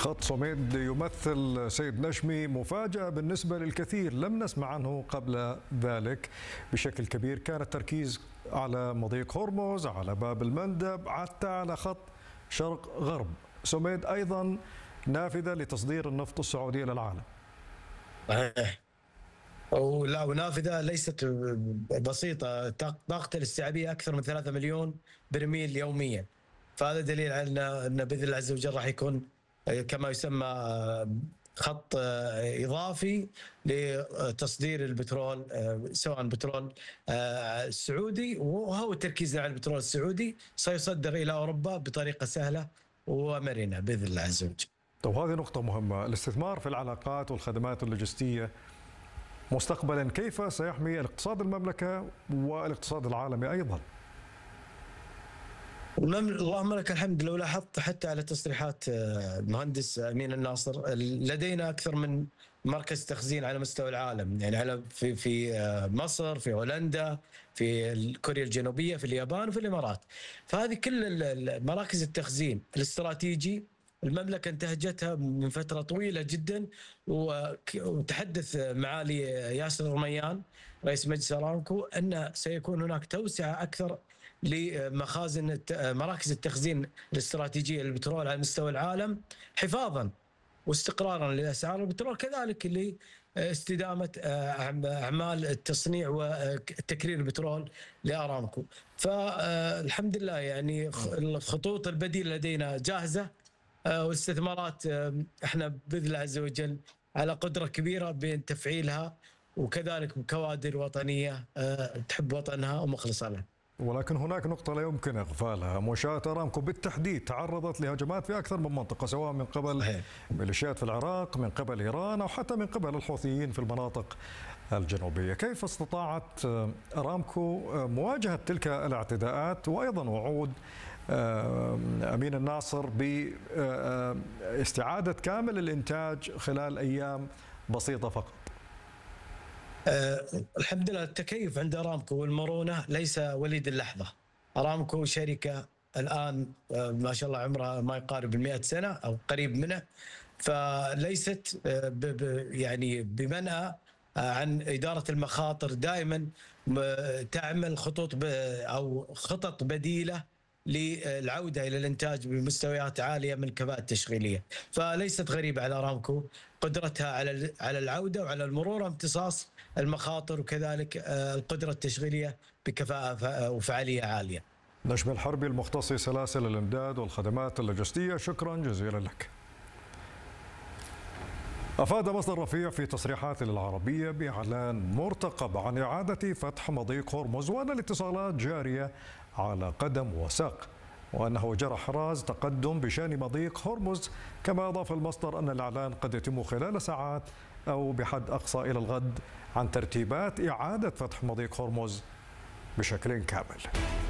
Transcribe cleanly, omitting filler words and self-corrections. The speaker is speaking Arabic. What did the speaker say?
خط سوميد يمثل سيد نشمي مفاجأة بالنسبة للكثير، لم نسمع عنه قبل ذلك بشكل كبير. كان التركيز على مضيق هرمز، على باب المندب، حتى على خط شرق غرب. سوميد أيضا نافذة لتصدير النفط السعودي للعالم. صحيح. ونافذة ليست بسيطة، طاقته الاستيعابية أكثر من 3 مليون برميل يوميا. فهذا دليل على أن بإذن الله عز وجل راح يكون كما يسمى خط إضافي لتصدير البترول، سواء بترول السعودي، وهو تركيزنا على البترول السعودي سيصدر إلى أوروبا بطريقة سهلة ومرنة بإذن الله عز وجل. طيب، هذه نقطة مهمة. الاستثمار في العلاقات والخدمات اللوجستية مستقبلا كيف سيحمي الاقتصاد المملكة والاقتصاد العالمي أيضا؟ اللهم لك الحمد. لو لاحظت حتى على تصريحات المهندس أمين الناصر، لدينا أكثر من مركز تخزين على مستوى العالم، يعني على في مصر، في هولندا، في كوريا الجنوبية، في اليابان وفي الإمارات. فهذه كل مراكز التخزين الاستراتيجي المملكة انتهجتها من فترة طويلة جدا. وتحدث معالي ياسر الرميان رئيس مجلس أرامكو أن سيكون هناك توسعة أكثر لمخازن مراكز التخزين الاستراتيجية للبترول على مستوى العالم، حفاظا واستقرارا لأسعار البترول، كذلك لاستدامة أعمال التصنيع وتكرير البترول لأرامكو. فالحمد لله يعني الخطوط البديلة لدينا جاهزة، والاستثمارات احنا باذن الله عز وجل على قدره كبيره بين تفعيلها، وكذلك كوادر وطنيه تحب وطنها ومخلصه له. ولكن هناك نقطة لا يمكن إغفالها. منشآت أرامكو بالتحديد تعرضت لهجمات في أكثر من منطقة، سواء من قبل ميليشيات في العراق، من قبل إيران، أو حتى من قبل الحوثيين في المناطق الجنوبية. كيف استطاعت أرامكو مواجهة تلك الاعتداءات، وأيضا وعود أمين الناصر باستعادة كامل الإنتاج خلال أيام بسيطة فقط؟ الحمد لله التكيف عند أرامكو والمرونة ليس وليد اللحظة. أرامكو شركة الآن ما شاء الله عمرها ما يقارب 100 سنة أو قريب منه، فليست يعني بمنأى عن إدارة المخاطر. دائما تعمل خطط بديلة للعودة إلى الإنتاج بمستويات عالية من الكفاءة التشغيلية. فليست غريبة على أرامكو قدرتها على العودة وعلى المرور، امتصاص المخاطر، وكذلك القدرة التشغيلية بكفاءة وفعالية عالية. نشمي الحربي المختص في سلاسل الإمداد والخدمات اللوجستية، شكرا جزيلا لك. أفاد مصدر رفيع في تصريحات للعربية بإعلان مرتقب عن إعادة فتح مضيق هرمز، وأن الاتصالات جارية على قدم وساق، وأنه جرى إحراز تقدم بشأن مضيق هرمز. كما أضاف المصدر أن الإعلان قد يتم خلال ساعات أو بحد أقصى إلى الغد عن ترتيبات إعادة فتح مضيق هرمز بشكل كامل.